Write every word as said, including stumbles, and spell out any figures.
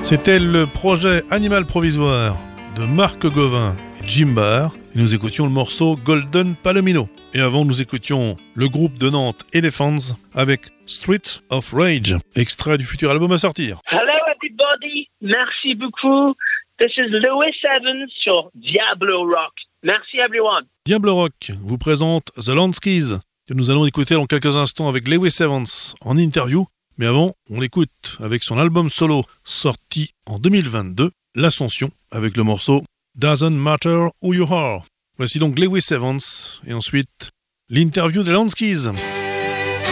C'était le projet Animal Provisoire de Marc Gauvin et Jim Baer. Et nous écoutions le morceau Golden Palomino. Et avant, nous écoutions le groupe de Nantes Elephants avec Streets of Rage, extrait du futur album à sortir. Hello everybody, merci beaucoup. This is Lewis Evans sur Diablo Rock. Merci everyone. Diablo Rock vous présente The Landskis, que nous allons écouter dans quelques instants avec Lewis Evans en interview. Mais avant, on l'écoute avec son album solo sorti en deux mille vingt-deux, L'Ascension, avec le morceau Doesn't Matter Who You Are. Voici donc Lewis Evans et ensuite l'interview des Landskis.